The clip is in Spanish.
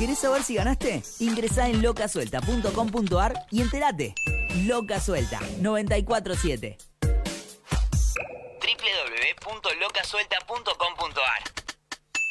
¿Querés saber si ganaste? Ingresá en locasuelta.com.ar y entérate. Loca Suelta 947 www.locasuelta.com.ar